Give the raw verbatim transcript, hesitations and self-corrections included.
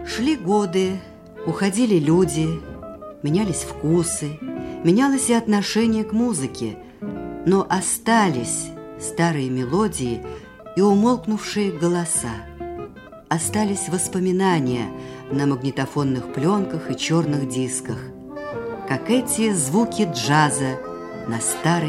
Шли годы, уходили люди, менялись вкусы, менялось и отношение к музыке, но остались старые мелодии и умолкнувшие голоса. Остались воспоминания на магнитофонных пленках и черных дисках, как эти звуки джаза на старой